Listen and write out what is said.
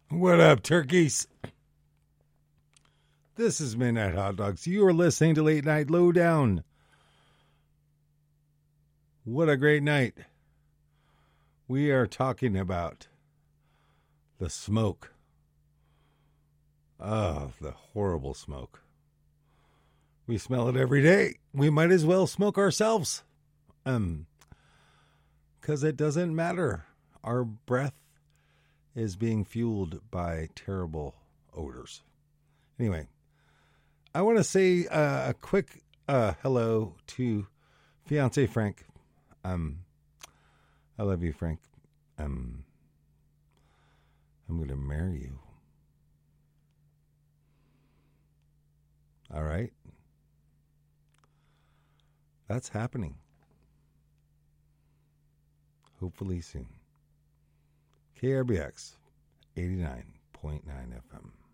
What up, turkeys? This is Midnight Hot Dogs. You are listening to Late Night Lowdown. What a great night. We are talking about the smoke. Oh, the horrible smoke. We smell it every day. We might as well smoke ourselves. Because it doesn't matter. Our breath is being fueled by terrible odors. Anyway, I want to say a quick hello to fiance Frank. I love you, Frank. I'm going to marry you. All right. That's happening. Hopefully soon. KRBX 89.9 FM.